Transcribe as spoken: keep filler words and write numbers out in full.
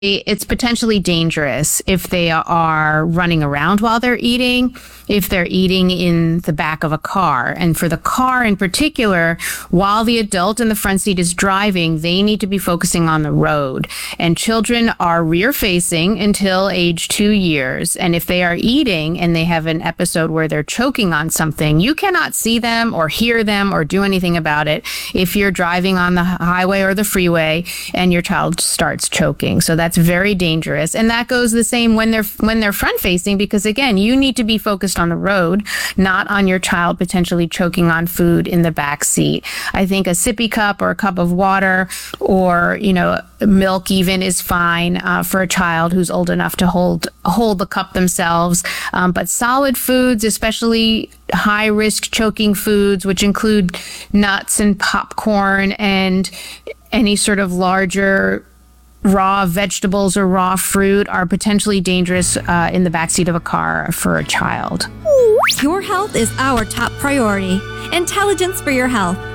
it's potentially dangerous if they are running around while they're eating, if they're eating in the back of a car. And for the car in particular, while the adult in the front seat is driving, they need to be focusing on the road. And children are rear facing until age two years. And if they are eating and they have an episode where they're choking on something, you cannot see them or hear them or do anything about it if you're driving on the highway or the freeway and your child starts choking. So that's very dangerous. And that goes the same when they're when they're front facing, because again, you need to be focused on the road, not on your child potentially choking on food in the back seat. I think a sippy cup or a cup of water or, you know, milk even is fine uh, for a child who's old enough to hold hold the cup themselves. Um, but solid foods, especially high risk choking foods, which include nuts and popcorn and any sort of larger raw vegetables or raw fruit, are potentially dangerous uh, in the backseat of a car for a child. Your health is our top priority. Intelligence for Your Health.